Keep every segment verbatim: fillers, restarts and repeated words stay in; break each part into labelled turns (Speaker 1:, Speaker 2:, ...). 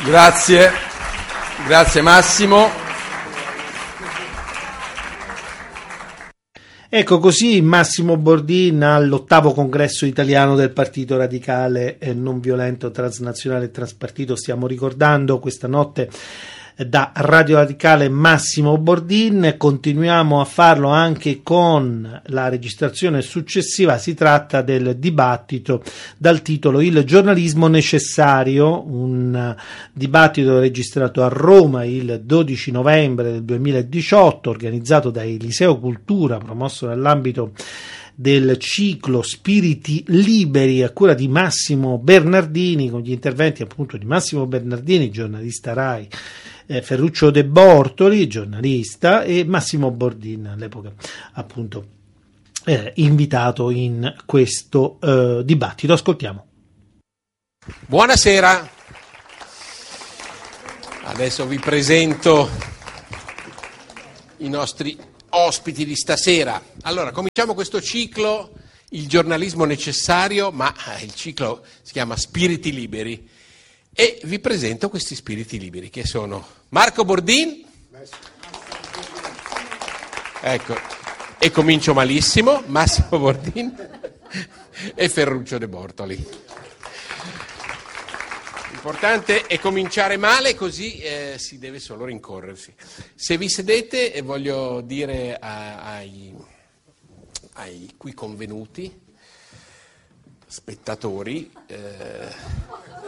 Speaker 1: Grazie, grazie Massimo.
Speaker 2: Ecco così Massimo Bordin all'ottavo congresso italiano del Partito Radicale Non Violento Transnazionale e Transpartito. Stiamo ricordando questa notte da Radio Radicale Massimo Bordin. Continuiamo a farlo anche con la registrazione successiva. Si tratta del dibattito dal titolo Il giornalismo necessario, un dibattito registrato a Roma il dodici novembre del duemiladiciotto, organizzato da Eliseo Cultura, promosso nell'ambito del ciclo Spiriti Liberi a cura di Massimo Bernardini, con gli interventi appunto di Massimo Bernardini, giornalista Rai, eh, Ferruccio De Bortoli, giornalista, e Massimo Bordin, all'epoca appunto eh, invitato in questo eh, dibattito. Ascoltiamo.
Speaker 3: Buonasera, adesso vi presento i nostri ospiti di stasera. Allora, cominciamo questo ciclo, il giornalismo necessario, ma il ciclo si chiama Spiriti Liberi, e vi presento questi spiriti liberi che sono Marco Bordin, ecco, e comincio malissimo, Massimo Bordin e Ferruccio De Bortoli. L'importante è cominciare male, così eh, si deve solo rincorrersi. Se vi sedete, eh, voglio dire a, ai, ai qui convenuti, spettatori, eh,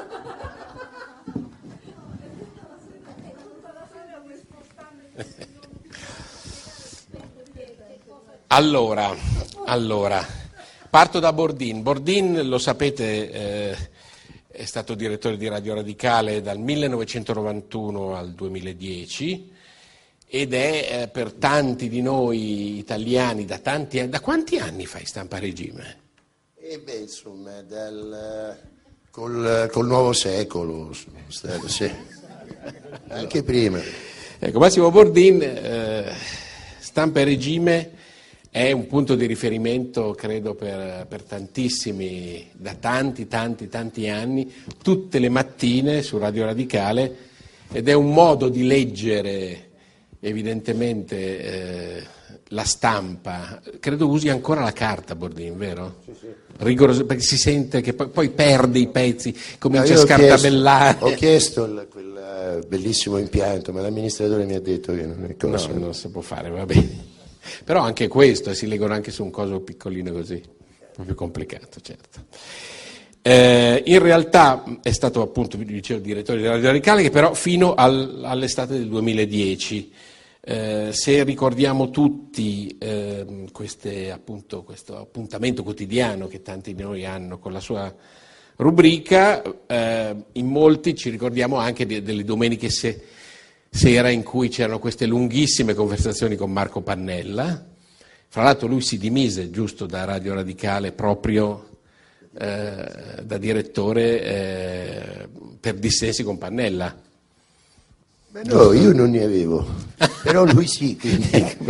Speaker 3: allora, allora, parto da Bordin. Bordin, lo sapete, eh, è stato direttore di Radio Radicale dal millenovecentonovantuno al duemiladieci ed è eh, per tanti di noi italiani da tanti anni. Da quanti anni fai Stampa Regime?
Speaker 4: E beh, insomma, dal, col, col nuovo secolo, sì. Anche prima.
Speaker 3: Ecco, Massimo Bordin, eh, Stampa Regime è un punto di riferimento, credo, per, per tantissimi, da tanti, tanti, tanti anni, tutte le mattine su Radio Radicale, ed è un modo di leggere evidentemente eh, la stampa. Credo usi ancora la carta, Bordin, vero? Sì, sì. Rigoroso, perché si sente che poi, poi perde i pezzi, comincia no, a scartabellare.
Speaker 4: Ho chiesto, ho chiesto il, quel bellissimo impianto, ma l'amministratore mi ha detto che non è cosa.
Speaker 3: No, non si può fare, va bene. Però anche questo, si leggono anche su un coso piccolino così, un po' più complicato, certo. Eh, in realtà è stato appunto, vi dicevo, direttore di Radio Radicale, che però fino al, all'estate del duemiladieci. Eh, se ricordiamo tutti eh, queste, appunto, questo appuntamento quotidiano che tanti di noi hanno con la sua rubrica, eh, in molti ci ricordiamo anche de, delle domeniche se, sera in cui c'erano queste lunghissime conversazioni con Marco Pannella. Fra l'altro lui si dimise, giusto, da Radio Radicale proprio eh, da direttore eh, per dissensi con Pannella.
Speaker 4: Ma no, io non ne avevo, però lui sì. Quindi.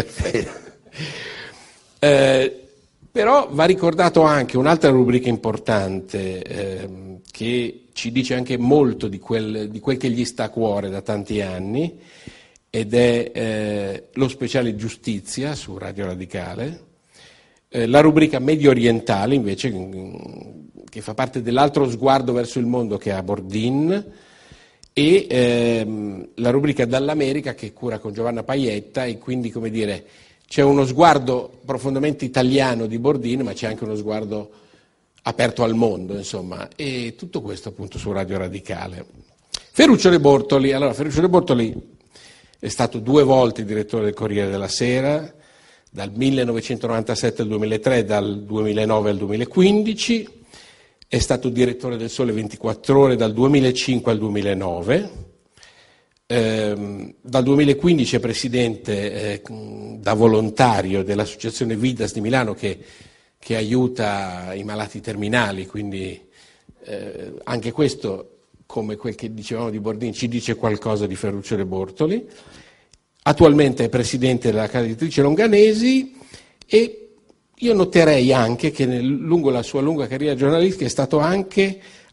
Speaker 3: eh, però va ricordato anche un'altra rubrica importante eh, che ci dice anche molto di quel, di quel che gli sta a cuore da tanti anni, ed è eh, lo speciale Giustizia su Radio Radicale, eh, la rubrica Medio Orientale invece, che fa parte dell'altro sguardo verso il mondo che ha Bordin, e ehm, la rubrica Dall'America che cura con Giovanna Paietta, e quindi, come dire, c'è uno sguardo profondamente italiano di Bordin, ma c'è anche uno sguardo aperto al mondo, insomma, e tutto questo appunto su Radio Radicale. Ferruccio De Bortoli, allora Ferruccio De Bortoli è stato due volte direttore del Corriere della Sera, dal millenovecentonovantasette al duemilatré, dal duemilanove al duemilaquindici, è stato direttore del Sole ventiquattro Ore dal duemilacinque al duemilanove, ehm, dal duemilaquindici è presidente eh, da volontario dell'associazione Vidas di Milano che, che aiuta i malati terminali, quindi eh, anche questo, come quel che dicevamo di Bordin, ci dice qualcosa di Ferruccio De Bortoli. Attualmente è presidente della casa editrice Longanesi, e io noterei anche che nel, lungo la sua lunga carriera giornalistica è stato anche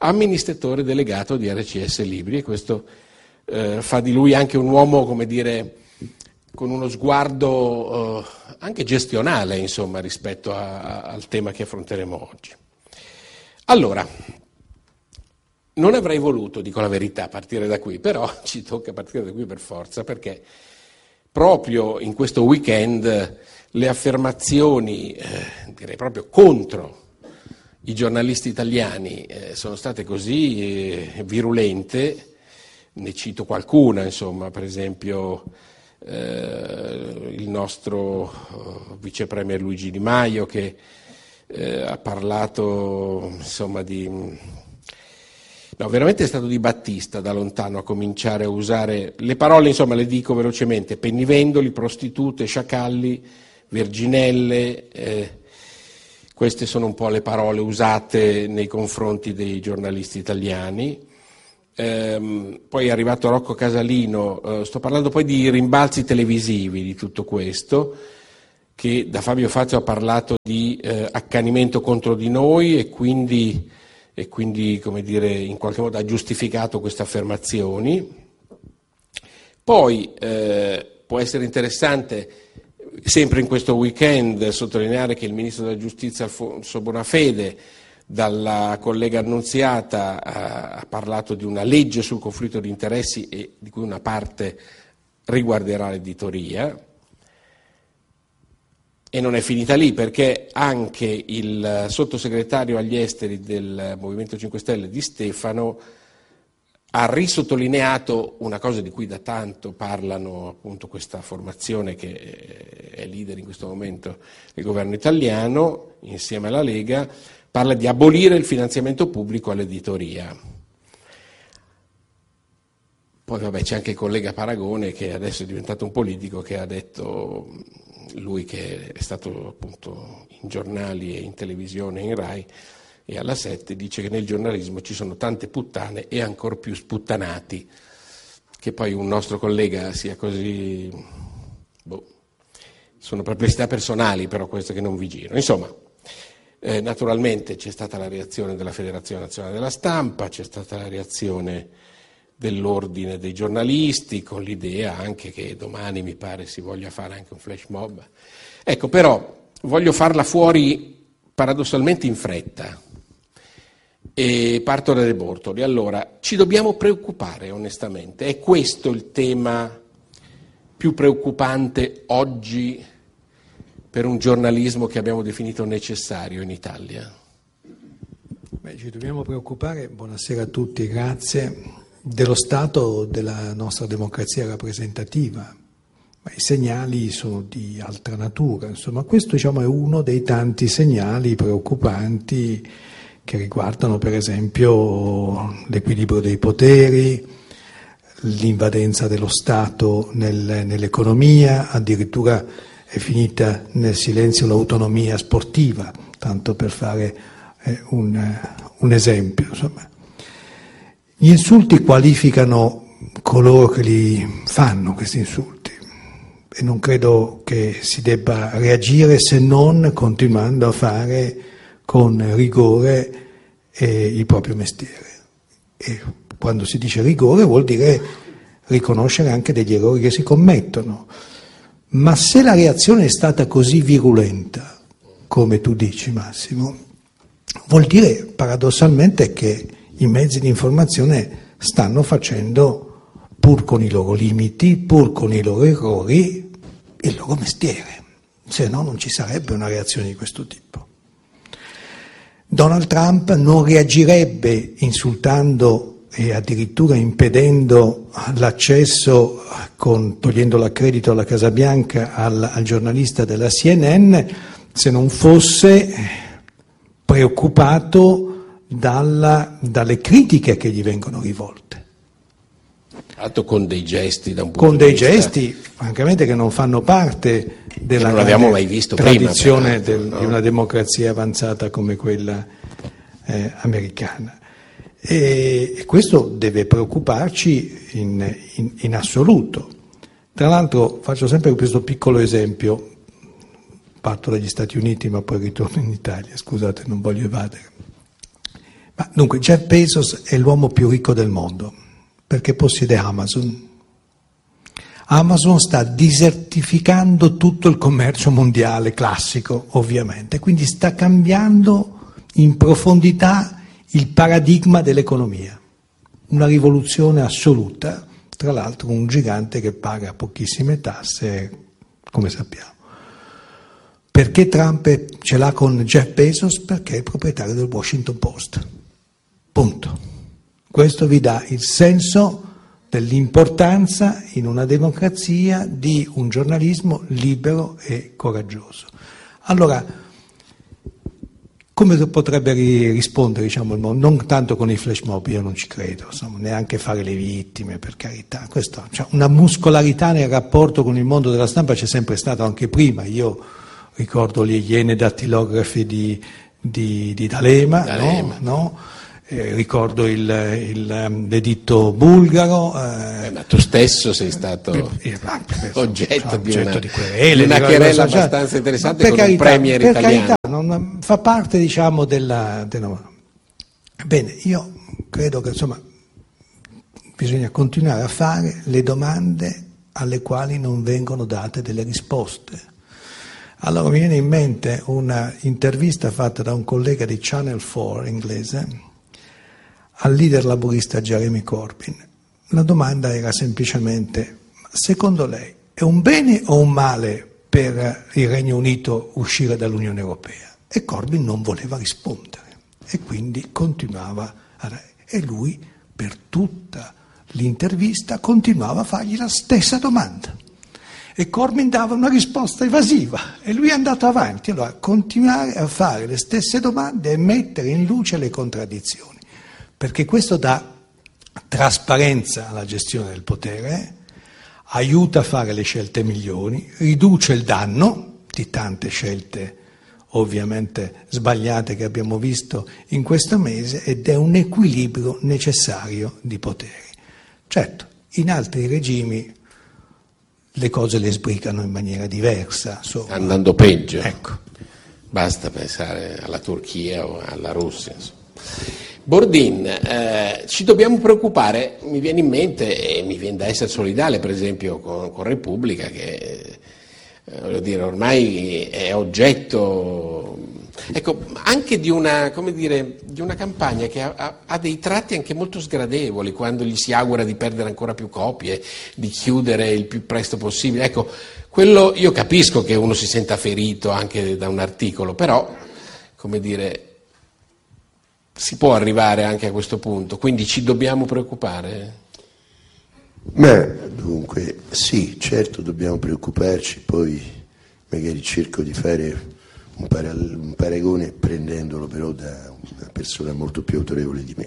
Speaker 3: amministratore delegato di R C S Libri, e questo eh, fa di lui anche un uomo, come dire, con uno sguardo eh, anche gestionale, insomma, rispetto a, a, al tema che affronteremo oggi. Allora, non avrei voluto, dico la verità, partire da qui, però ci tocca partire da qui per forza, perché proprio in questo weekend le affermazioni, eh, direi proprio contro i giornalisti italiani, eh, sono state così eh, virulente. Ne cito qualcuna, insomma, per esempio eh, il nostro uh, vice premier Luigi Di Maio, che eh, ha parlato, insomma, di... No, veramente è stato Di Battista da lontano a cominciare a usare le parole, insomma, le dico velocemente: pennivendoli, prostitute, sciacalli, verginelle, eh, queste sono un po' le parole usate nei confronti dei giornalisti italiani. Ehm, poi è arrivato Rocco Casalino, eh, sto parlando poi di rimbalzi televisivi di tutto questo, che da Fabio Fazio ha parlato di eh, accanimento contro di noi e quindi, e quindi, come dire, in qualche modo ha giustificato queste affermazioni. Poi eh, può essere interessante, sempre in questo weekend, sottolineare che il Ministro della Giustizia Alfonso Bonafede, dalla collega Annunziata, ha parlato di una legge sul conflitto di interessi e di cui una parte riguarderà l'editoria. E non è finita lì, perché anche il sottosegretario agli esteri del Movimento cinque Stelle Di Stefano ha risottolineato una cosa di cui da tanto parlano, appunto, questa formazione che è leader in questo momento del governo italiano, insieme alla Lega, parla di abolire il finanziamento pubblico all'editoria. Poi vabbè, c'è anche il collega Paragone, che adesso è diventato un politico, che ha detto, lui che è stato appunto in giornali e in televisione, in Rai e alla sette, dice che nel giornalismo ci sono tante puttane e ancor più sputtanati. Che poi un nostro collega sia così, boh, sono perplessità personali, però queste che non vi giro. Insomma, Eh, naturalmente c'è stata la reazione della Federazione Nazionale della Stampa, c'è stata la reazione dell'Ordine dei giornalisti, con l'idea anche che domani mi pare si voglia fare anche un flash mob. Ecco, però voglio farla fuori paradossalmente in fretta e parto da De Bortoli. Allora, ci dobbiamo preoccupare onestamente? È questo il tema più preoccupante oggi per un giornalismo che abbiamo definito necessario in Italia?
Speaker 5: Beh, ci dobbiamo preoccupare, buonasera a tutti, grazie, dello stato della nostra democrazia rappresentativa, ma i segnali sono di altra natura. Insomma, questo, diciamo, è uno dei tanti segnali preoccupanti che riguardano per esempio l'equilibrio dei poteri, l'invadenza dello Stato nel, nell'economia, addirittura è finita nel silenzio l'autonomia sportiva, tanto per fare eh, un, un esempio. Insomma, gli insulti qualificano coloro che li fanno, questi insulti, e non credo che si debba reagire se non continuando a fare con rigore eh, il proprio mestiere. E quando si dice rigore vuol dire riconoscere anche degli errori che si commettono. Ma se la reazione è stata così virulenta, come tu dici, Massimo, vuol dire paradossalmente che i mezzi di informazione stanno facendo, pur con i loro limiti, pur con i loro errori, il loro mestiere, se no non ci sarebbe una reazione di questo tipo. Donald Trump non reagirebbe insultando e addirittura impedendo l'accesso, con, togliendo l'accredito alla Casa Bianca al, al giornalista della C N N, se non fosse preoccupato dalla, dalle critiche che gli vengono rivolte.
Speaker 3: Fatto con dei gesti da un punto
Speaker 5: Con
Speaker 3: di
Speaker 5: dei
Speaker 3: vista...
Speaker 5: gesti, francamente, che non fanno parte della
Speaker 3: non l'abbiamo mai visto
Speaker 5: tradizione
Speaker 3: prima,
Speaker 5: del,
Speaker 3: no?
Speaker 5: di una democrazia avanzata come quella eh, americana. E questo deve preoccuparci in, in, in assoluto. Tra l'altro faccio sempre questo piccolo esempio, parto dagli Stati Uniti ma poi ritorno in Italia, scusate, non voglio evadere. Ma dunque, Jeff Bezos è l'uomo più ricco del mondo perché possiede Amazon. Amazon sta disertificando tutto il commercio mondiale classico, ovviamente, quindi sta cambiando in profondità il paradigma dell'economia. Una rivoluzione assoluta, tra l'altro un gigante che paga pochissime tasse, come sappiamo. Perché Trump ce l'ha con Jeff Bezos? Perché è il proprietario del Washington Post. Punto. Questo vi dà il senso dell'importanza in una democrazia di un giornalismo libero e coraggioso. Allora, come potrebbe rispondere, diciamo, il mondo? Non tanto con i flash mob, io non ci credo, insomma, neanche fare le vittime, per carità. Questo, cioè, una muscolarità nel rapporto con il mondo della stampa c'è sempre stato anche prima. Io ricordo le iene dattilografi di, di, di D'Alema, D'Alema. no? no? Eh, ricordo il, il, l'editto bulgaro. Eh,
Speaker 3: eh, ma tu stesso sei stato
Speaker 5: eh, eh,
Speaker 3: oggetto, di,
Speaker 5: oggetto
Speaker 3: una,
Speaker 5: di querele,
Speaker 3: di una
Speaker 5: di
Speaker 3: querela
Speaker 5: cosa,
Speaker 3: abbastanza
Speaker 5: cioè,
Speaker 3: interessante
Speaker 5: per
Speaker 3: con
Speaker 5: carità,
Speaker 3: un premier
Speaker 5: per
Speaker 3: italiano.
Speaker 5: Carità, non, fa parte, diciamo, della, della... Bene, io credo che insomma bisogna continuare a fare le domande alle quali non vengono date delle risposte. Allora mi viene in mente una intervista fatta da un collega di Channel quattro inglese al leader laburista Jeremy Corbyn. La domanda era semplicemente: secondo lei è un bene o un male per il Regno Unito uscire dall'Unione Europea? E Corbyn non voleva rispondere e quindi continuava a... e lui per tutta l'intervista continuava a fargli la stessa domanda e Corbyn dava una risposta evasiva e lui è andato avanti. Allora, continuare a fare le stesse domande e mettere in luce le contraddizioni, perché questo dà trasparenza alla gestione del potere, aiuta a fare le scelte migliori, riduce il danno di tante scelte ovviamente sbagliate che abbiamo visto in questo mese ed è un equilibrio necessario di poteri. Certo, in altri regimi le cose le sbrigano in maniera diversa. Insomma.
Speaker 3: Andando peggio.
Speaker 5: Ecco.
Speaker 3: Basta pensare alla Turchia o alla Russia. Insomma. Bordin, eh, ci dobbiamo preoccupare, mi viene in mente, e mi viene da essere solidale per esempio con, con Repubblica, che eh, voglio dire, ormai è oggetto, ecco, anche di una, come dire, di una campagna che ha, ha dei tratti anche molto sgradevoli, quando gli si augura di perdere ancora più copie, di chiudere il più presto possibile. Ecco, quello, io capisco che uno si senta ferito anche da un articolo, però, come dire, si può arrivare anche a questo punto, quindi ci dobbiamo preoccupare?
Speaker 4: Ma dunque, sì, certo dobbiamo preoccuparci, poi magari cerco di fare un, paral- un paragone prendendolo però da una persona molto più autorevole di me.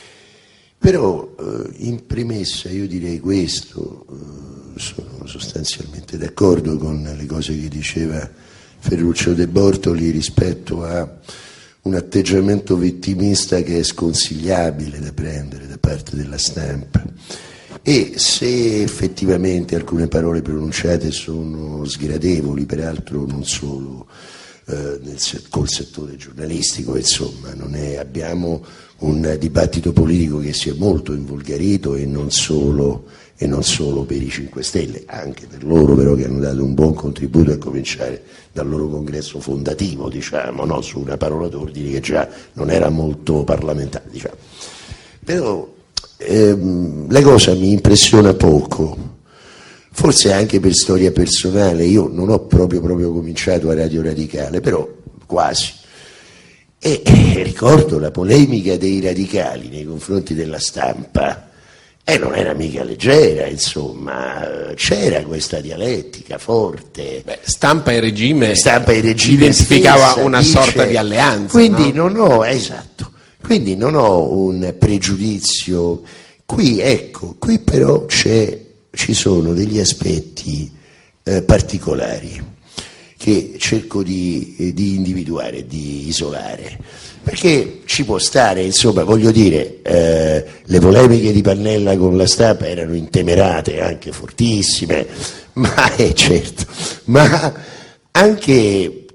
Speaker 4: Però eh, in premessa io direi questo, eh, sono sostanzialmente d'accordo con le cose che diceva Ferruccio De Bortoli rispetto a un atteggiamento vittimista che è sconsigliabile da prendere da parte della stampa, e se effettivamente alcune parole pronunciate sono sgradevoli, peraltro non solo eh, nel, col settore giornalistico, insomma non è, abbiamo un dibattito politico che si è molto involgarito e non solo, e non solo per i cinque Stelle, anche per loro però che hanno dato un buon contributo, a cominciare dal loro congresso fondativo, diciamo, no? Su una parola d'ordine che già non era molto parlamentare, diciamo. Però ehm, la cosa mi impressiona poco, forse anche per storia personale. Io non ho proprio, proprio cominciato a Radio Radicale, però quasi. E eh, ricordo la polemica dei radicali nei confronti della stampa. E non era mica leggera, insomma, c'era questa dialettica forte.
Speaker 3: Beh, stampa e regime,
Speaker 4: stampa e regime
Speaker 3: identificava
Speaker 4: stessa,
Speaker 3: una
Speaker 4: dice,
Speaker 3: sorta di alleanza.
Speaker 4: Quindi
Speaker 3: no?
Speaker 4: non ho, esatto, quindi non ho un pregiudizio. Qui, ecco, qui però c'è, ci sono degli aspetti eh, particolari che cerco di, eh, di individuare, di isolare. Perché ci può stare, insomma, voglio dire, eh, le polemiche di Pannella con la stampa erano intemerate, anche fortissime, ma è certo, ma anche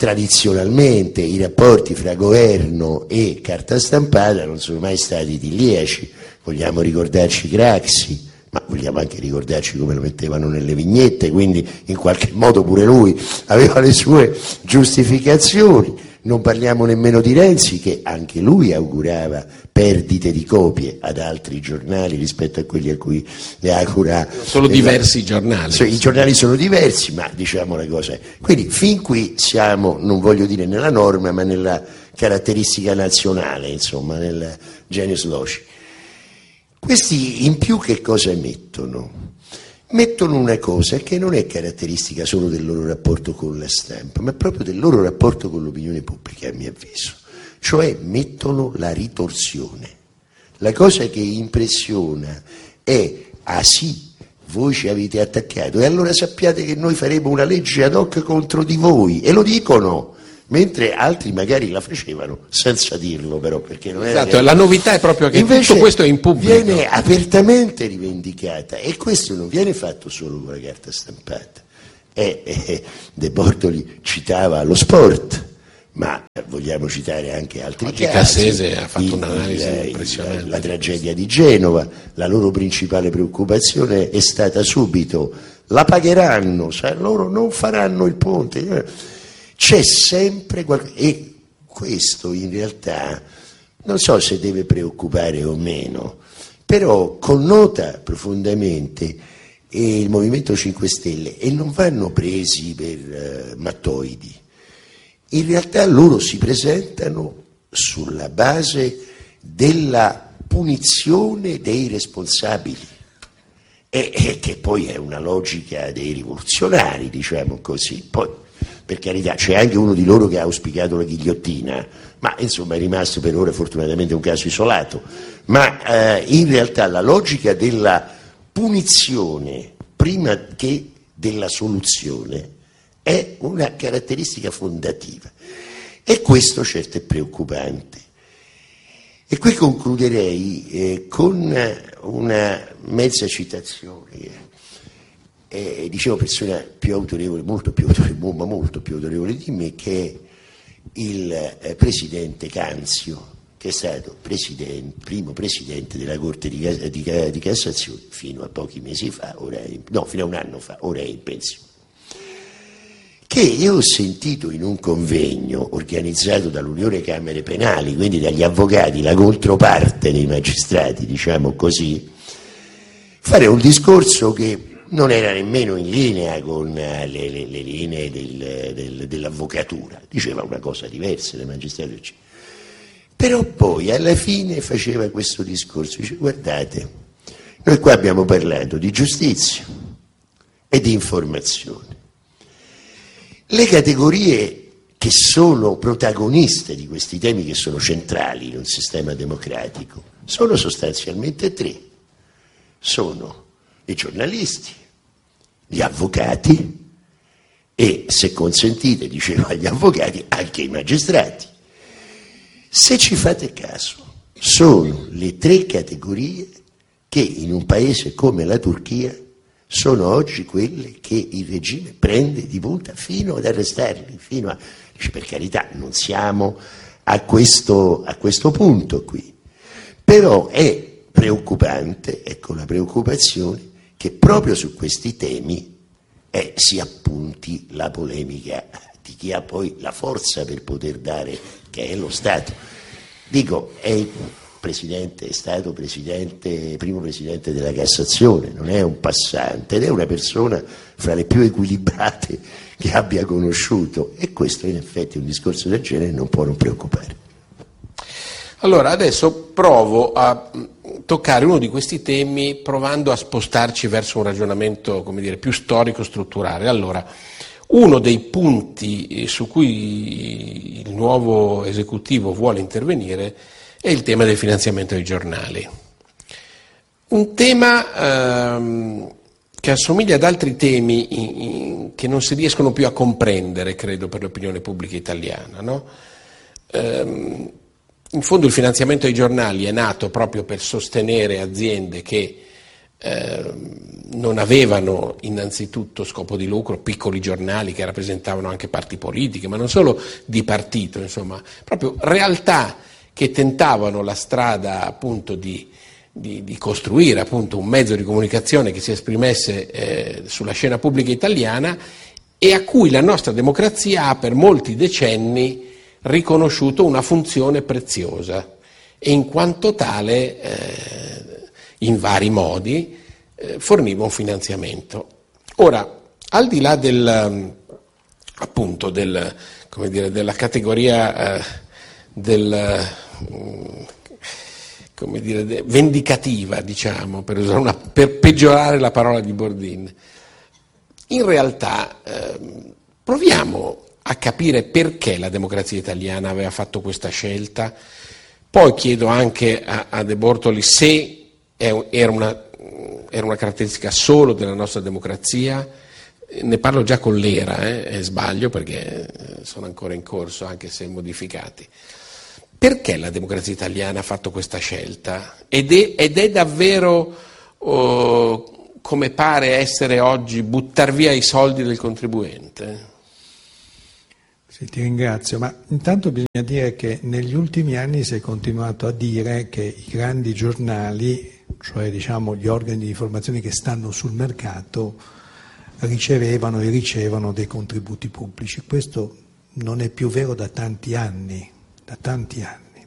Speaker 4: tradizionalmente i rapporti fra governo e carta stampata non sono mai stati idilliaci. Vogliamo ricordarci Craxi, ma vogliamo anche ricordarci come lo mettevano nelle vignette, quindi in qualche modo pure lui aveva le sue giustificazioni. Non parliamo nemmeno di Renzi, che anche lui augurava perdite di copie ad altri giornali rispetto a quelli a cui le augura.
Speaker 3: Solo diversi la... giornali.
Speaker 4: Cioè, i giornali sono diversi, ma diciamo la cosa è. Quindi fin qui siamo, non voglio dire nella norma, ma nella caratteristica nazionale, insomma, nel genius loci. Questi in più che cosa mettono? Mettono una cosa che non è caratteristica solo del loro rapporto con la stampa, ma proprio del loro rapporto con l'opinione pubblica, a mio avviso. Cioè mettono la ritorsione. La cosa che impressiona è, ah sì, voi ci avete attaccato e allora sappiate che noi faremo una legge ad hoc contro di voi, e lo dicono. Mentre altri magari la facevano senza dirlo, però, perché non era.
Speaker 3: Esatto, che... la novità è proprio che
Speaker 4: invece
Speaker 3: tutto questo è in pubblico.
Speaker 4: Viene apertamente rivendicata, e questo non viene fatto solo con la carta stampata. E, e, De Bortoli citava lo sport, ma vogliamo citare anche altri
Speaker 3: Oggi
Speaker 4: casi.
Speaker 3: Cassese ha fatto
Speaker 4: il,
Speaker 3: un'analisi
Speaker 4: il,
Speaker 3: impressionante.
Speaker 4: La, la tragedia di Genova, la loro principale preoccupazione è stata subito: la pagheranno, cioè loro non faranno il ponte. C'è sempre qualcosa, e questo in realtà non so se deve preoccupare o meno, però connota profondamente il Movimento cinque Stelle, e non vanno presi per uh, mattoidi. In realtà loro si presentano sulla base della punizione dei responsabili, e, e che poi è una logica dei rivoluzionari, diciamo così. Poi, per carità, c'è anche uno di loro che ha auspicato la ghigliottina, ma insomma è rimasto per ora fortunatamente un caso isolato. Ma eh, in realtà la logica della punizione prima che della soluzione è una caratteristica fondativa, e questo certo è preoccupante. E qui concluderei eh, con una mezza citazione. Eh, dicevo, persona più autorevole, molto più autorevole, ma molto più autorevole di me, che è il eh, presidente Canzio, che è stato presidente, primo presidente della Corte di, di, di Cassazione fino a pochi mesi fa, ora è, no, fino a un anno fa, ora è in pensione. Che io ho sentito in un convegno organizzato dall'Unione Camere Penali, quindi dagli avvocati, la controparte dei magistrati, diciamo così, fare un discorso che non era nemmeno in linea con le, le, le linee del, del, dell'avvocatura, diceva una cosa diversa dai magistrati, eccetera. Però poi alla fine faceva questo discorso, dice: guardate, noi qua abbiamo parlato di giustizia e di informazione. Le categorie che sono protagoniste di questi temi, che sono centrali in un sistema democratico, sono sostanzialmente tre. Sono i giornalisti, gli avvocati e, se consentite, dicevo agli avvocati, anche i magistrati. Se ci fate caso, sono le tre categorie che in un paese come la Turchia sono oggi quelle che il regime prende di punta fino ad arrestarli, fino a... Dice, per carità, non siamo a questo, a questo punto qui, però è preoccupante, ecco la preoccupazione, che proprio su questi temi eh, si appunti la polemica di chi ha poi la forza per poter dare, che è lo Stato. Dico, è il presidente, è stato presidente, primo presidente della Cassazione, non è un passante, ed è una persona fra le più equilibrate che abbia conosciuto, e questo in effetti un discorso del genere non può non preoccupare.
Speaker 3: Allora, adesso provo a toccare uno di questi temi provando a spostarci verso un ragionamento, come dire, più storico-strutturale. Allora, uno dei punti su cui il nuovo esecutivo vuole intervenire è il tema del finanziamento ai giornali. Un tema ehm, che assomiglia ad altri temi in, in, che non si riescono più a comprendere, credo, per l'opinione pubblica italiana, no? Ehm, In fondo il finanziamento ai giornali è nato proprio per sostenere aziende che eh, non avevano innanzitutto scopo di lucro, piccoli giornali che rappresentavano anche parti politiche, ma non solo di partito, insomma, proprio realtà che tentavano la strada appunto di, di, di costruire appunto un mezzo di comunicazione che si esprimesse eh, sulla scena pubblica italiana e a cui la nostra democrazia ha per molti decenni riconosciuto una funzione preziosa e in quanto tale eh, in vari modi eh, forniva un finanziamento. Ora, al di là del, appunto del, come dire, della categoria eh, del, come dire, de, vendicativa, diciamo, per, usare una, per peggiorare la parola di Bordin, in realtà eh, proviamo a capire perché la democrazia italiana aveva fatto questa scelta. Poi chiedo anche a, a De Bortoli se è, era, una, era una caratteristica solo della nostra democrazia. Ne parlo già con l'era, eh, e sbaglio perché sono ancora in corso, anche se modificati. Perché la democrazia italiana ha fatto questa scelta? Ed è, ed è davvero, oh, come pare essere oggi, buttar via i soldi del contribuente?
Speaker 5: Sì, ti ringrazio, ma intanto bisogna dire che negli ultimi anni si è continuato a dire che i grandi giornali, cioè diciamo gli organi di informazione che stanno sul mercato, ricevevano e ricevono dei contributi pubblici. Questo non è più vero da tanti anni, da tanti anni.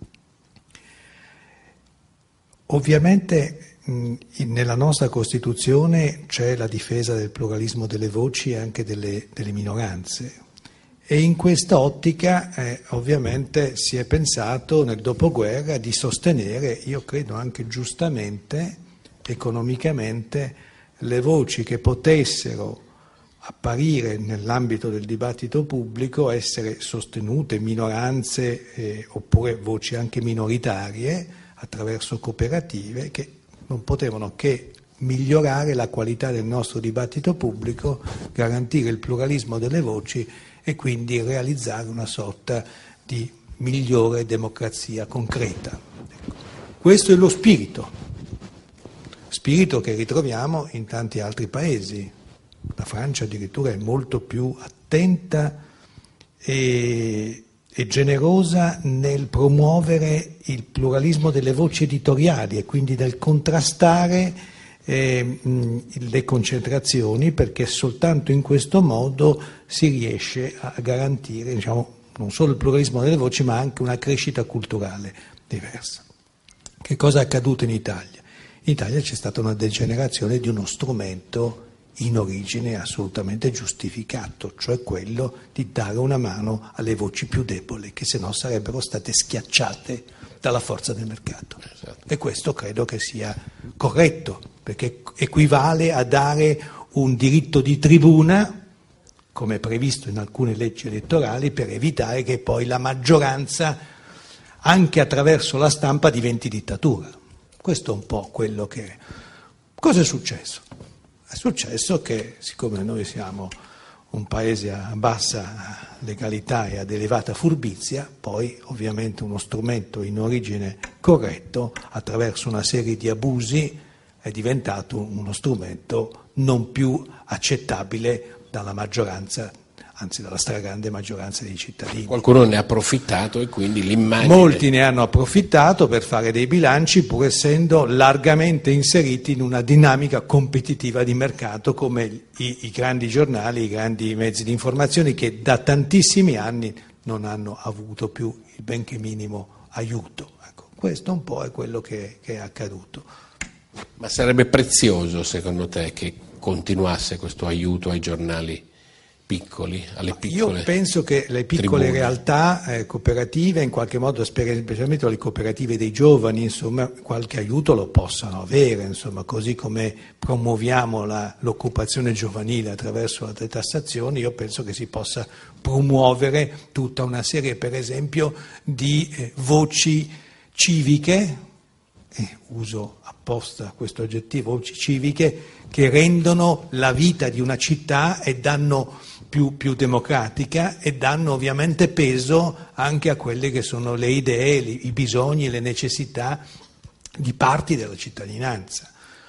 Speaker 5: Ovviamente mh, nella nostra Costituzione c'è la difesa del pluralismo delle voci e anche delle, delle minoranze. E in questa ottica eh, ovviamente si è pensato nel dopoguerra di sostenere, io credo anche giustamente, economicamente, le voci che potessero apparire nell'ambito del dibattito pubblico, essere sostenute, minoranze eh, oppure voci anche minoritarie attraverso cooperative che non potevano che migliorare la qualità del nostro dibattito pubblico, garantire il pluralismo delle voci e quindi realizzare una sorta di migliore democrazia concreta. Ecco. Questo è lo spirito, spirito che ritroviamo in tanti altri paesi. La Francia addirittura è molto più attenta e, e generosa nel promuovere il pluralismo delle voci editoriali e quindi nel contrastare Eh, le concentrazioni, perché soltanto in questo modo si riesce a garantire, diciamo, non solo il pluralismo delle voci ma anche una crescita culturale diversa. Che cosa è accaduto in Italia? In Italia c'è stata una degenerazione di uno strumento in origine assolutamente giustificato, cioè quello di dare una mano alle voci più deboli che se no sarebbero state schiacciate dalla forza del mercato. Esatto. E questo credo che sia corretto, perché equivale a dare un diritto di tribuna, come previsto in alcune leggi elettorali, per evitare che poi la maggioranza, anche attraverso la stampa, diventi dittatura. Questo è un po' quello che... Cosa è successo? È successo che, siccome noi siamo un paese a bassa legalità e ad elevata furbizia, poi ovviamente uno strumento in origine corretto, attraverso una serie di abusi, è diventato uno strumento non più accettabile dalla maggioranza, anzi dalla stragrande maggioranza dei cittadini.
Speaker 3: Qualcuno ne ha approfittato e quindi l'immagine...
Speaker 5: Molti ne hanno approfittato per fare dei bilanci, pur essendo largamente inseriti in una dinamica competitiva di mercato come i, i grandi giornali, i grandi mezzi di informazione che da tantissimi anni non hanno avuto più il benché minimo aiuto. Ecco, questo un po' è quello che, che è accaduto.
Speaker 3: Ma sarebbe prezioso, secondo te, che continuasse questo aiuto ai giornali piccoli, alle piccole
Speaker 5: Io penso che le piccole
Speaker 3: tribune.
Speaker 5: realtà eh, cooperative, in qualche modo, specialmente le cooperative dei giovani, insomma, qualche aiuto lo possano avere, insomma, così come promuoviamo la, l'occupazione giovanile attraverso la detassazione, io penso che si possa promuovere tutta una serie, per esempio, di eh, voci civiche, eh, uso apposta questo aggettivo, voci civiche, che rendono la vita di una città e danno più, più democratica e danno ovviamente peso anche a quelle che sono le idee, i bisogni, le necessità di parti della cittadinanza.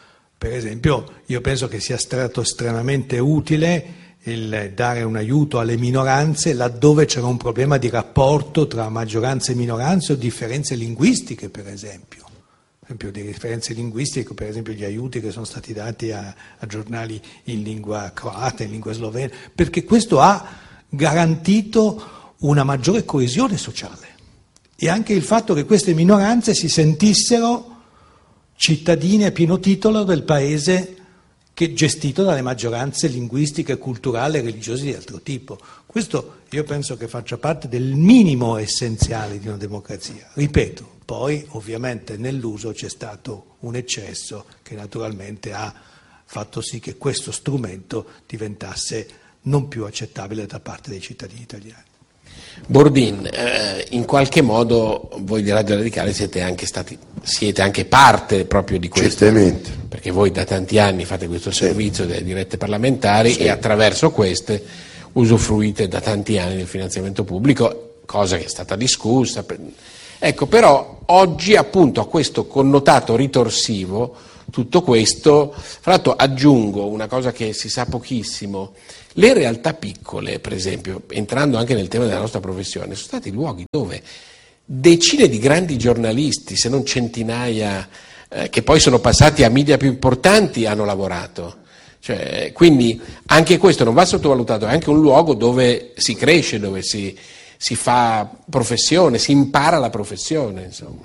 Speaker 5: per esempio io penso che sia stato estremamente utile il dare un aiuto alle minoranze laddove c'era un problema di rapporto tra maggioranza e minoranze o differenze linguistiche, per esempio. Per esempio, di differenze linguistiche, per esempio gli aiuti che sono stati dati a, a giornali in lingua croata, in lingua slovena, perché questo ha garantito una maggiore coesione sociale e anche il fatto che queste minoranze si sentissero cittadini a pieno titolo del paese che gestito dalle maggioranze linguistiche, culturali e religiose di altro tipo. Questo io penso che faccia parte del minimo essenziale di una democrazia. Ripeto, poi ovviamente nell'uso c'è stato un eccesso che naturalmente ha fatto sì che questo strumento diventasse non più accettabile da parte dei cittadini italiani.
Speaker 3: Bordin, eh, in qualche modo voi di Radio Radicale siete anche stati, siete anche parte proprio di questo.
Speaker 4: Certamente.
Speaker 3: Perché voi da tanti anni fate questo servizio delle dirette parlamentari sì. E attraverso queste usufruite da tanti anni del finanziamento pubblico, cosa che è stata discussa. Ecco, però oggi appunto a questo connotato ritorsivo, tutto questo, fra l'altro aggiungo una cosa che si sa pochissimo, le realtà piccole, per esempio, entrando anche nel tema della nostra professione, sono stati luoghi dove decine di grandi giornalisti, se non centinaia, eh, che poi sono passati a media più importanti, hanno lavorato. Cioè, quindi anche questo non va sottovalutato, è anche un luogo dove si cresce, dove si, si fa professione, si impara la professione, insomma.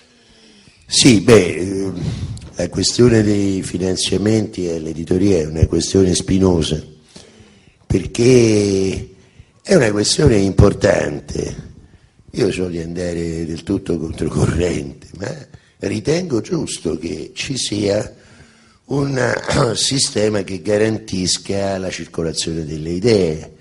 Speaker 4: Sì, beh, la questione dei finanziamenti all'editoria è una questione spinosa, perché è una questione importante. Io so di andare del tutto controcorrente, ma ritengo giusto che ci sia un sistema che garantisca la circolazione delle idee.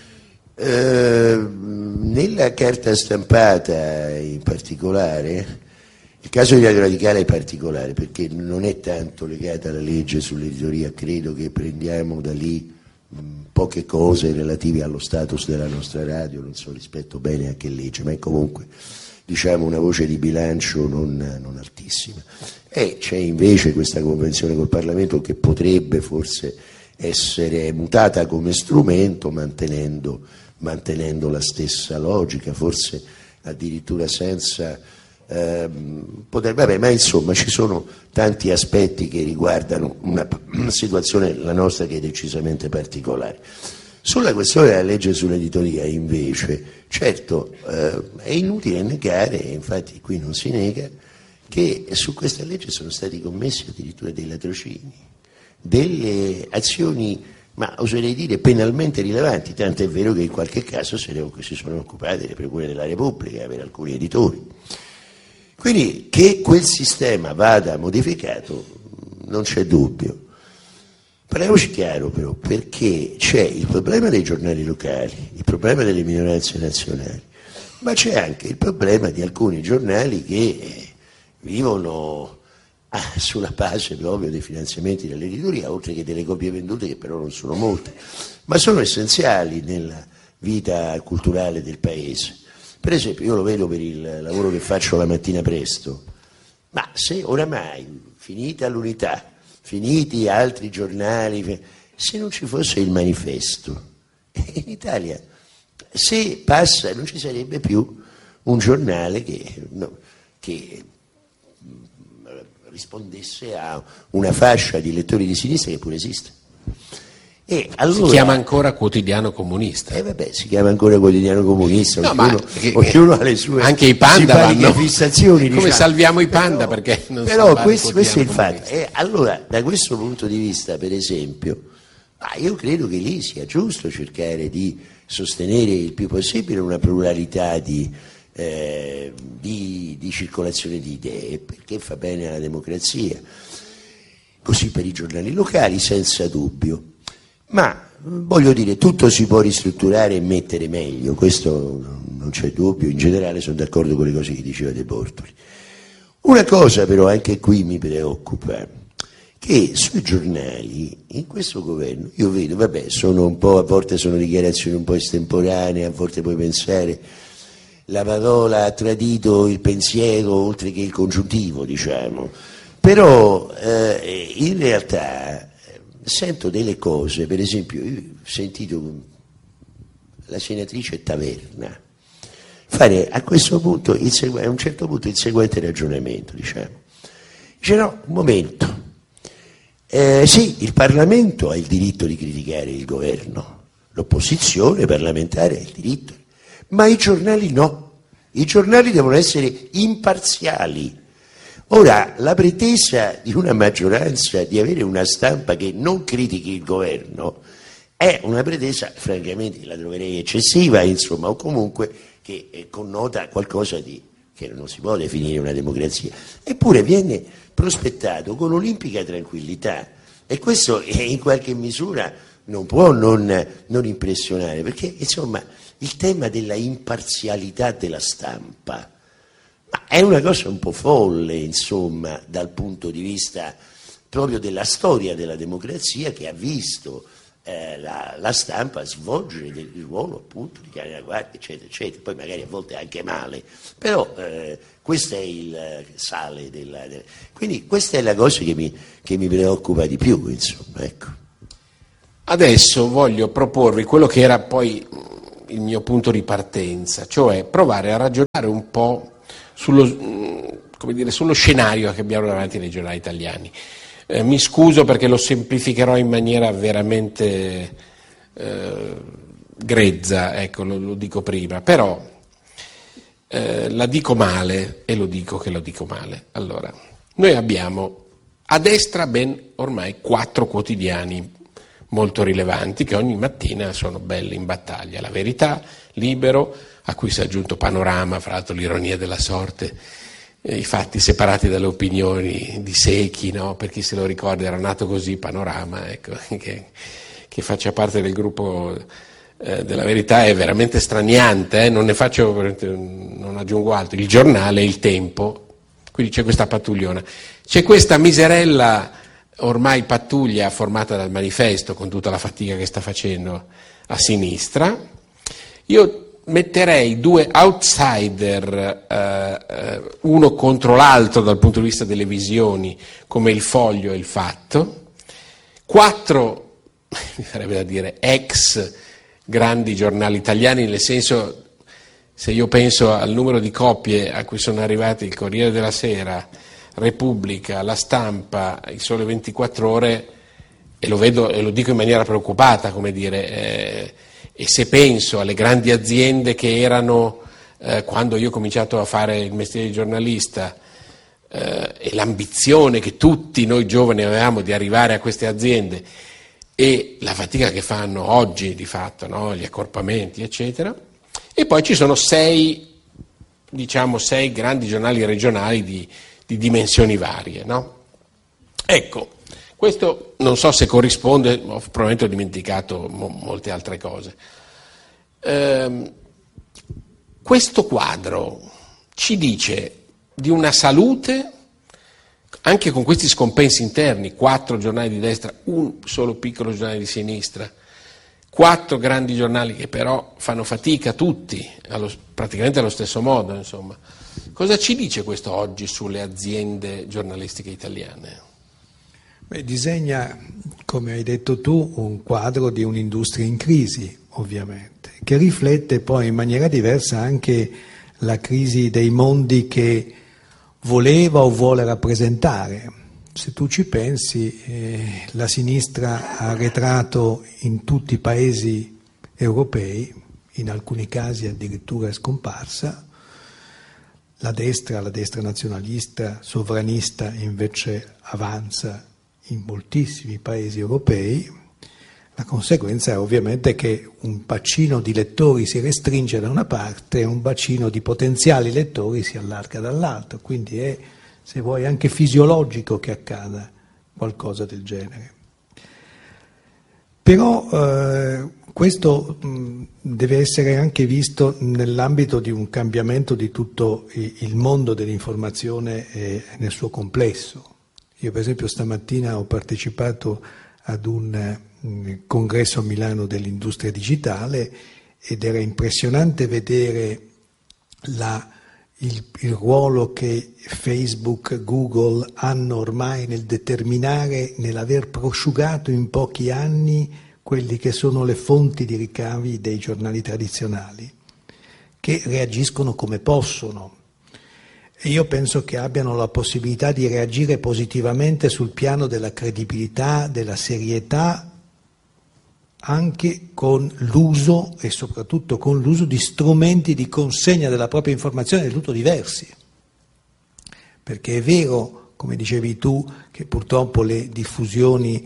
Speaker 4: Eh, nella carta stampata in particolare, il caso di Radio Radicale è particolare perché non è tanto legata alla legge sull'editoria, credo che prendiamo da lì poche cose relative allo status della nostra radio, non so rispetto bene a che legge, ma è comunque diciamo una voce di bilancio non, non altissima. E c'è invece questa convenzione col Parlamento che potrebbe forse essere mutata come strumento mantenendo, mantenendo la stessa logica, forse addirittura senza eh, poter, vabbè, ma insomma ci sono tanti aspetti che riguardano una, una situazione, la nostra, che è decisamente particolare. Sulla questione della legge sull'editoria invece, certo eh, è inutile negare, infatti qui non si nega, che su questa legge sono stati commessi addirittura dei latrocini, delle azioni, ma oserei dire penalmente rilevanti, tanto è vero che in qualche caso se ne, si sono occupate le procure della Repubblica per alcuni editori. Quindi che quel sistema vada modificato non c'è dubbio. Parliamoci chiaro però, perché c'è il problema dei giornali locali, il problema delle minoranze nazionali, ma c'è anche il problema di alcuni giornali che vivono ah, sulla base proprio dei finanziamenti dell'editoria, oltre che delle copie vendute, che però non sono molte, ma sono essenziali nella vita culturale del paese. Per esempio, io lo vedo per il lavoro che faccio la mattina presto, ma se oramai, finita l'Unità, finiti altri giornali, se non ci fosse il Manifesto, in Italia, se passa, non ci sarebbe più un giornale che, no, che rispondesse a una fascia di lettori di sinistra che pure esiste. E allora,
Speaker 3: si chiama ancora Quotidiano Comunista.
Speaker 4: Eh vabbè, si chiama ancora Quotidiano Comunista,
Speaker 3: no,
Speaker 4: ognuno,
Speaker 3: che,
Speaker 4: ognuno ha le sue
Speaker 3: anche i panda vanno,
Speaker 4: fissazioni.
Speaker 3: Come
Speaker 4: diciamo.
Speaker 3: Salviamo i panda,
Speaker 4: però,
Speaker 3: perché non
Speaker 4: però questo, questo è il fatto. E allora, da questo punto di vista, per esempio, ah, io credo che lì sia giusto cercare di sostenere il più possibile una pluralità di, eh, di, di circolazione di idee, perché fa bene alla democrazia. Così per i giornali locali, senza dubbio. Ma voglio dire, tutto si può ristrutturare e mettere meglio, questo non c'è dubbio, in generale sono d'accordo con le cose che diceva De Bortoli. Una cosa però anche qui mi preoccupa, che sui giornali, in questo governo, io vedo, vabbè, sono un po', a volte sono dichiarazioni un po' estemporanee, a volte puoi pensare la parola ha tradito il pensiero oltre che il congiuntivo, diciamo. però eh, in realtà sento delle cose, per esempio io ho sentito la senatrice Taverna fare a questo punto, il segu- a un certo punto, il seguente ragionamento, diciamo. Dice no, un momento, eh, sì, il Parlamento ha il diritto di criticare il governo, l'opposizione parlamentare ha il diritto, ma i giornali no, i giornali devono essere imparziali. Ora, la pretesa di una maggioranza di avere una stampa che non critichi il governo è una pretesa, francamente, la troverei eccessiva, insomma, o comunque che connota qualcosa di, che non si può definire una democrazia. Eppure viene prospettato con olimpica tranquillità, e questo in qualche misura non può non, non impressionare, perché, insomma, il tema della imparzialità della stampa ma è una cosa un po' folle, insomma, dal punto di vista proprio della storia della democrazia, che ha visto eh, la, la stampa svolgere il ruolo appunto di cane da guardia, eccetera, eccetera, poi magari a volte anche male, però eh, questo è il sale della, della... Quindi questa è la cosa che mi, che mi preoccupa di più, insomma, ecco.
Speaker 3: Adesso voglio proporvi quello che era poi il mio punto di partenza, cioè provare a ragionare un po' sullo, come dire, sullo scenario che abbiamo davanti nei giornali italiani. Eh, mi scuso perché lo semplificherò in maniera veramente eh, grezza, ecco, lo, lo dico prima, però eh, la dico male e lo dico che lo dico male. Allora, noi abbiamo a destra ben ormai quattro quotidiani molto rilevanti che ogni mattina sono belli in battaglia: La Verità, Libero, a cui si è aggiunto Panorama, fra l'altro l'ironia della sorte, eh, i fatti separati dalle opinioni di Secchi, no? Per chi se lo ricorda era nato così Panorama, ecco, che, che faccia parte del gruppo eh, della Verità è veramente straniante, eh? non ne faccio, non aggiungo altro. Il Giornale, Il Tempo, quindi c'è questa pattugliona, c'è questa miserella ormai pattuglia formata dal Manifesto, con tutta la fatica che sta facendo a sinistra. Io metterei due outsider, eh, uno contro l'altro dal punto di vista delle visioni, come Il Foglio e Il Fatto, quattro, mi sarebbe da dire, ex grandi giornali italiani, nel senso, se io penso al numero di copie a cui sono arrivati il Corriere della Sera, Repubblica, La Stampa, Il Sole ventiquattro Ore, e lo vedo e lo dico in maniera preoccupata, come dire, eh, e se penso alle grandi aziende che erano eh, quando io ho cominciato a fare il mestiere di giornalista eh, e l'ambizione che tutti noi giovani avevamo di arrivare a queste aziende e la fatica che fanno oggi di fatto, no? Gli accorpamenti eccetera, e poi ci sono sei, diciamo sei grandi giornali regionali di di dimensioni varie, no? Ecco, questo non so se corrisponde, probabilmente ho dimenticato mo- molte altre cose. Ehm, questo quadro ci dice di una salute, anche con questi scompensi interni, quattro giornali di destra, un solo piccolo giornale di sinistra, quattro grandi giornali che però fanno fatica tutti, allo, praticamente allo stesso modo, insomma. Cosa ci dice questo oggi sulle aziende giornalistiche italiane?
Speaker 5: Beh, disegna, come hai detto tu, un quadro di un'industria in crisi, ovviamente, che riflette poi in maniera diversa anche la crisi dei mondi che voleva o vuole rappresentare. Se tu ci pensi, eh, la sinistra ha arretrato in tutti i paesi europei, in alcuni casi addirittura è scomparsa. La destra, la destra nazionalista, sovranista, invece avanza in moltissimi paesi europei. La conseguenza è ovviamente che un bacino di lettori si restringe da una parte e un bacino di potenziali lettori si allarga dall'altra, quindi è, se vuoi, anche fisiologico che accada qualcosa del genere. Però eh, questo mh, deve essere anche visto nell'ambito di un cambiamento di tutto il mondo dell'informazione eh, nel suo complesso. Io per esempio stamattina ho partecipato ad un mh, congresso a Milano dell'industria digitale ed era impressionante vedere la il, il ruolo che Facebook, Google hanno ormai nel determinare, nell'aver prosciugato in pochi anni quelli che sono le fonti di ricavi dei giornali tradizionali, che reagiscono come possono. E io penso che abbiano la possibilità di reagire positivamente sul piano della credibilità, della serietà, anche con l'uso e soprattutto con l'uso di strumenti di consegna della propria informazione del tutto diversi. Perché è vero, come dicevi tu, che purtroppo le diffusioni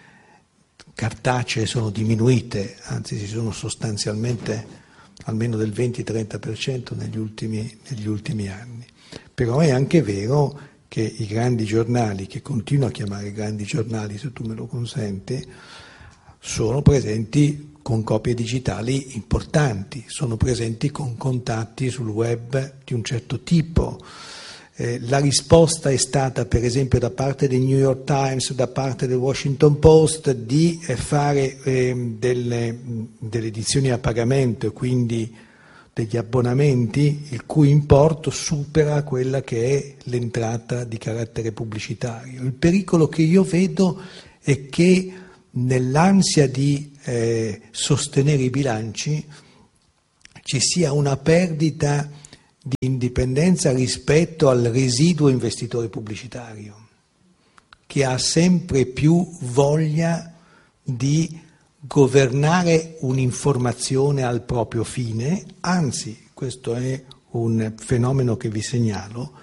Speaker 5: cartacee sono diminuite, anzi si sono sostanzialmente almeno del venti-trenta per cento negli ultimi, negli ultimi anni. Però è anche vero che i grandi giornali, che continuo a chiamare grandi giornali se tu me lo consenti, sono presenti con copie digitali importanti, sono presenti con contatti sul web di un certo tipo. Eh, la risposta è stata, per esempio, da parte del New York Times, da parte del Washington Post, di eh, fare eh, delle, delle edizioni a pagamento e quindi degli abbonamenti il cui importo supera quella che è l'entrata di carattere pubblicitario. Il pericolo che io vedo è che nell'ansia di eh, sostenere i bilanci ci sia una perdita di indipendenza rispetto al residuo investitore pubblicitario, che ha sempre più voglia di governare un'informazione al proprio fine. Anzi, questo è un fenomeno che vi segnalo,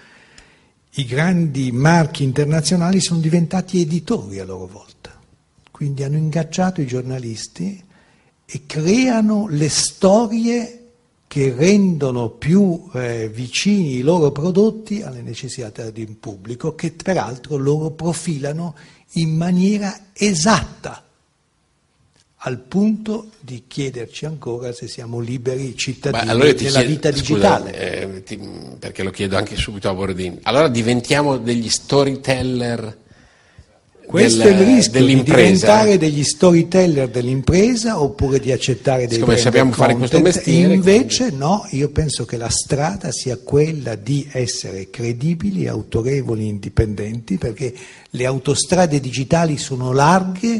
Speaker 5: i grandi marchi internazionali sono diventati editori a loro volta, quindi hanno ingaggiato i giornalisti e creano le storie che rendono più eh, vicini i loro prodotti alle necessità di un pubblico, che peraltro loro profilano in maniera esatta, al punto di chiederci ancora se siamo liberi cittadini allora nella chiedo, vita digitale.
Speaker 3: Scusa, eh, ti, perché lo chiedo anche subito a Bordin. Allora diventiamo degli storyteller.
Speaker 5: Questo
Speaker 3: del,
Speaker 5: è il rischio
Speaker 3: di
Speaker 5: diventare degli storyteller dell'impresa oppure di accettare dei
Speaker 3: Siccome sappiamo fare questo mestiere.
Speaker 5: Invece
Speaker 3: quindi...
Speaker 5: no, io penso che la strada sia quella di essere credibili, autorevoli, indipendenti, perché le autostrade digitali sono larghe,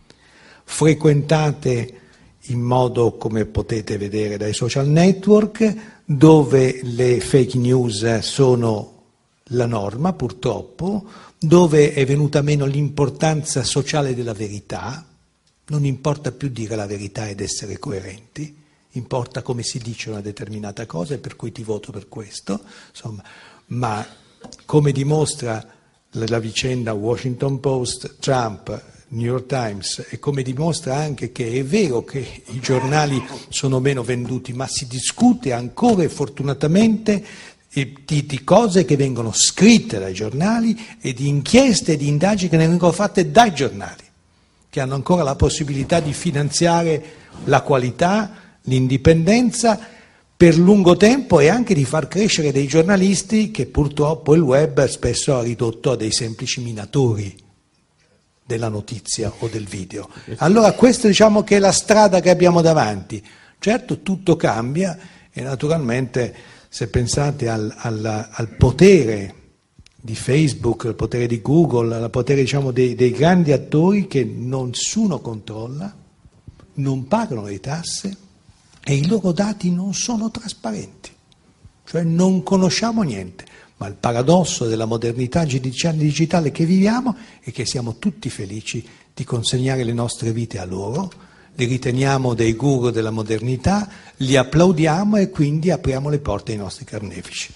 Speaker 5: frequentate in modo, come potete vedere dai social network, dove le fake news sono la norma purtroppo, dove è venuta meno l'importanza sociale della verità, non importa più dire la verità ed essere coerenti, importa come si dice una determinata cosa e per cui ti voto per questo, insomma, ma come dimostra la vicenda Washington Post, Trump, New York Times, e come dimostra anche che è vero che i giornali sono meno venduti, ma si discute ancora e fortunatamente Di, di cose che vengono scritte dai giornali e di inchieste e di indagini che vengono fatte dai giornali, che hanno ancora la possibilità di finanziare la qualità, l'indipendenza per lungo tempo e anche di far crescere dei giornalisti che purtroppo il web spesso ha ridotto a dei semplici minatori della notizia o del video. Allora questa, diciamo, che è la strada che abbiamo davanti. Certo, tutto cambia e naturalmente, se pensate al, al, al potere di Facebook, al potere di Google, al potere, diciamo, dei, dei grandi attori che nessuno controlla, non pagano le tasse e i loro dati non sono trasparenti, cioè non conosciamo niente. Ma il paradosso della modernità digitale che viviamo è che siamo tutti felici di consegnare le nostre vite a loro, li riteniamo dei guru della modernità, li applaudiamo e quindi apriamo le porte ai nostri carnefici.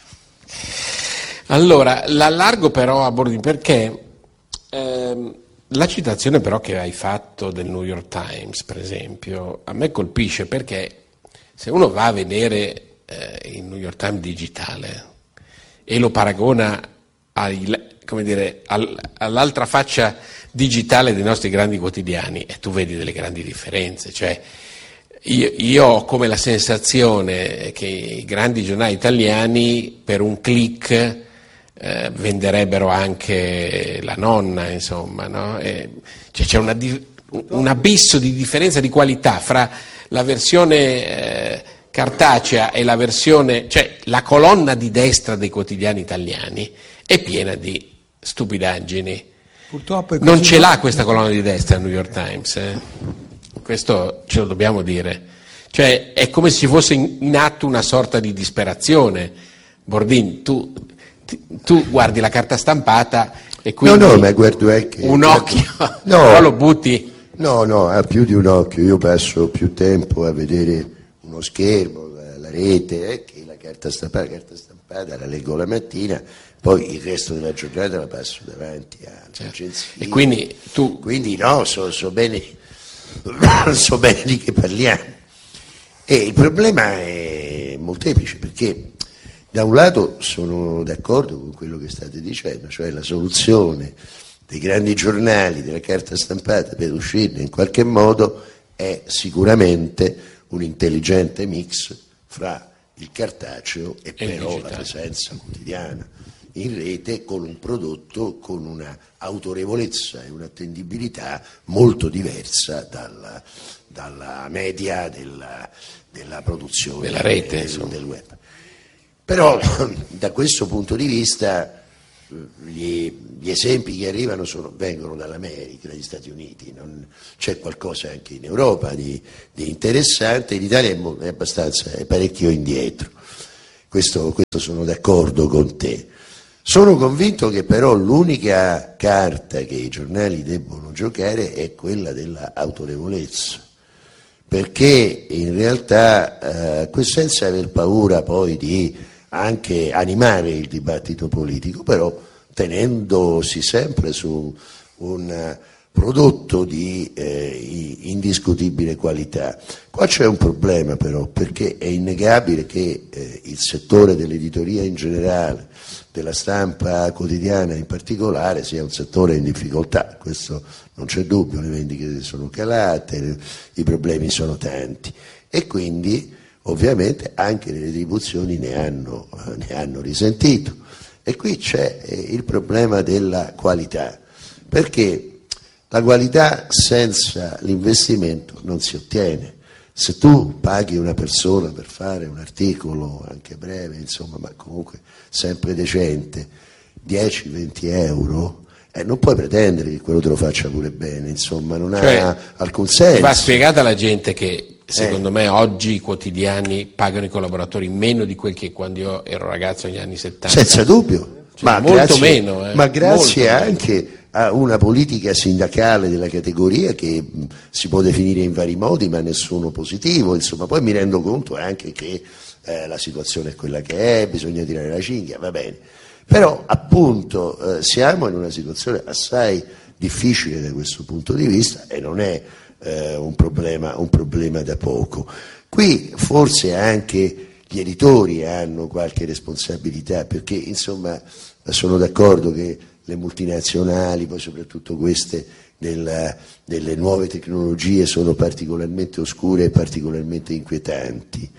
Speaker 3: Allora, l'allargo però a Bordin perché ehm, la citazione però che hai fatto del New York Times, per esempio, a me colpisce perché se uno va a vedere eh, il New York Times digitale e lo paragona ai, come dire, al, all'altra faccia digitale dei nostri grandi quotidiani e tu vedi delle grandi differenze, cioè io, io ho come la sensazione che i grandi giornali italiani per un click eh, venderebbero anche la nonna, insomma, no? E, cioè c'è una, un abisso di differenza di qualità fra la versione eh, cartacea e la versione, cioè la colonna di destra dei quotidiani italiani è piena di stupidaggini.
Speaker 5: Purtroppo è
Speaker 3: non
Speaker 5: così.
Speaker 3: ce l'ha questa colonna di destra il New York Times, eh? Questo ce lo dobbiamo dire. Cioè è come se ci fosse in, in atto una sorta di disperazione. Bordin, tu, ti, tu guardi la carta stampata e quindi
Speaker 4: no, no, ma guardo anche,
Speaker 3: un
Speaker 4: guardo,
Speaker 3: occhio,
Speaker 4: no,
Speaker 3: però lo butti.
Speaker 4: No, no, ha più di un occhio. Io passo più tempo a vedere uno schermo, la, la rete, eh, che la carta stampata. La carta stampata la leggo la mattina, poi il resto della giornata la passo davanti alle
Speaker 3: certo.
Speaker 4: agenzie.
Speaker 3: E quindi tu...
Speaker 4: Quindi no, so, so bene, so bene di che parliamo. E il problema è molteplice, perché da un lato sono d'accordo con quello che state dicendo, cioè la soluzione dei grandi giornali, della carta stampata per uscirne in qualche modo è sicuramente un intelligente mix fra il cartaceo e, e però la presenza quotidiana in rete, con un prodotto con una autorevolezza e un'attendibilità molto diversa dalla, dalla media della, della produzione
Speaker 3: della rete,
Speaker 4: del, del web. Però da questo punto di vista gli, gli esempi che arrivano sono, vengono dall'America, dagli Stati Uniti, non, c'è qualcosa anche in Europa di, di interessante, in Italia è, è abbastanza, è parecchio indietro, questo, questo sono d'accordo con te. Sono convinto che però l'unica carta che i giornali debbono giocare è quella dell'autorevolezza, perché in realtà eh, senza aver paura poi di anche animare il dibattito politico, però tenendosi sempre su un prodotto di eh, indiscutibile qualità. Qua c'è un problema però, perché è innegabile che eh, il settore dell'editoria in generale, della stampa quotidiana in particolare, sia un settore in difficoltà, questo non c'è dubbio, le vendite sono calate, i problemi sono tanti e quindi ovviamente anche le retribuzioni ne hanno, ne hanno risentito. E qui c'è eh, il problema della qualità, perché la qualità senza l'investimento non si ottiene. Se tu paghi una persona per fare un articolo anche breve, insomma, ma comunque sempre decente, dieci venti euro, eh, non puoi pretendere che quello te lo faccia pure bene, insomma, non cioè, ha alcun senso.
Speaker 3: Va spiegata alla gente che secondo eh. me oggi i quotidiani pagano i collaboratori meno di quel che quando io ero ragazzo negli anni settanta.
Speaker 4: Senza dubbio, cioè,
Speaker 3: ma molto
Speaker 4: grazie,
Speaker 3: meno. Eh.
Speaker 4: Ma grazie
Speaker 3: molto
Speaker 4: anche
Speaker 3: meno.
Speaker 4: a una politica sindacale della categoria che mh, si può definire in vari modi, ma nessuno positivo. Insomma, poi mi rendo conto anche che eh, la situazione è quella che è, bisogna tirare la cinghia, va bene. Però appunto eh, siamo in una situazione assai difficile da questo punto di vista e non è eh, un problema, un problema da poco. Qui forse anche gli editori hanno qualche responsabilità, perché insomma sono d'accordo che le multinazionali, poi soprattutto queste della, delle nuove tecnologie, sono particolarmente oscure e particolarmente inquietanti.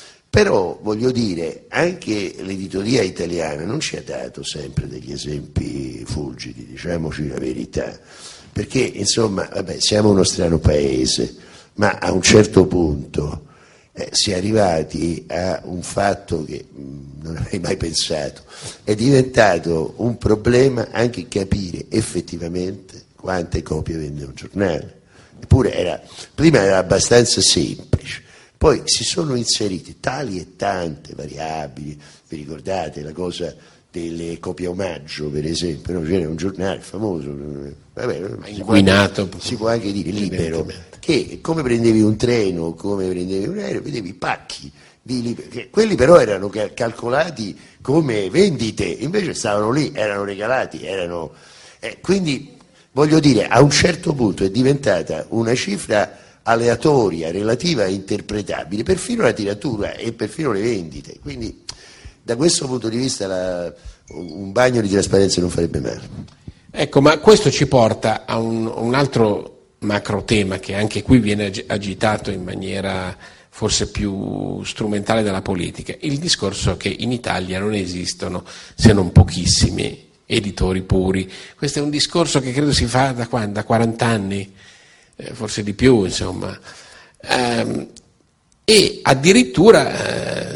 Speaker 4: Però voglio dire, anche l'editoria italiana non ci ha dato sempre degli esempi fulgidi, diciamoci la verità, perché insomma, vabbè, siamo uno strano paese, ma a un certo punto eh, si è arrivati a un fatto che mh, non avrei mai pensato, è diventato un problema anche capire effettivamente quante copie vende un giornale. Eppure era, prima era abbastanza semplice. Poi si sono inserite tali e tante variabili, vi ricordate la cosa delle copie omaggio per esempio, no? C'era un giornale famoso, vabbè, si, può anche, si può anche dire Libero, che come prendevi un treno, come prendevi un aereo, vedevi pacchi di Libero, che quelli però erano calcolati come vendite, invece stavano lì, erano regalati, erano, eh, quindi voglio dire, a un certo punto è diventata una cifra aleatoria, relativa e interpretabile, perfino la tiratura e perfino le vendite. Quindi da questo punto di vista la, un bagno di trasparenza non farebbe male.
Speaker 3: Ecco, ma questo ci porta a un, un altro macro tema che anche qui viene agitato in maniera forse più strumentale dalla politica, il discorso che in Italia non esistono se non pochissimi editori puri. Questo è un discorso che credo si fa da quando? Da quaranta anni? Eh, forse di più, insomma, ehm, e addirittura eh, il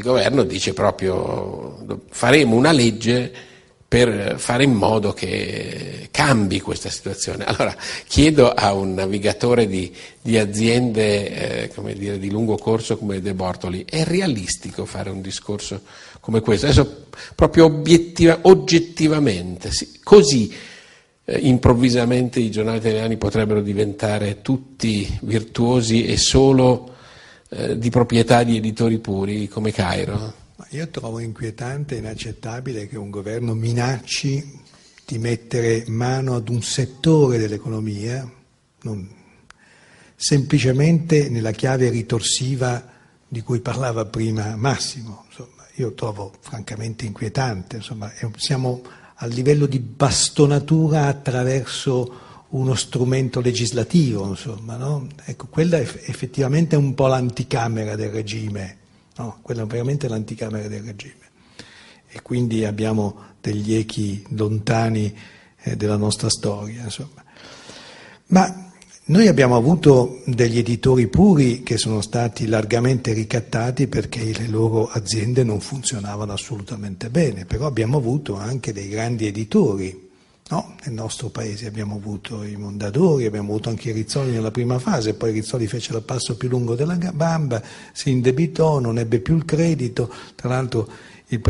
Speaker 3: governo dice proprio faremo una legge per fare in modo che cambi questa situazione. Allora chiedo a un navigatore di, di aziende eh, come dire, di lungo corso come De Bortoli, è realistico fare un discorso come questo? Adesso proprio obiettiva, oggettivamente, sì, così eh, improvvisamente i giornali italiani potrebbero diventare tutti virtuosi e solo eh, di proprietà di editori puri come Cairo?
Speaker 5: Io trovo inquietante e inaccettabile che un governo minacci di mettere mano ad un settore dell'economia, non, semplicemente nella chiave ritorsiva di cui parlava prima Massimo. Insomma, io trovo francamente inquietante. Insomma, siamo a livello di bastonatura attraverso uno strumento legislativo. Insomma, no? Ecco, quella è effettivamente un po' l'anticamera del regime. No, quella è veramente l'anticamera del regime e quindi abbiamo degli echi lontani eh, della nostra storia, insomma. Ma noi abbiamo avuto degli editori puri che sono stati largamente ricattati perché le loro aziende non funzionavano assolutamente bene, però abbiamo avuto anche dei grandi editori. No, nel nostro paese abbiamo avuto i Mondadori, abbiamo avuto anche i Rizzoli nella prima fase, poi Rizzoli fece il passo più lungo della bamba, si indebitò, non ebbe più il credito, tra l'altro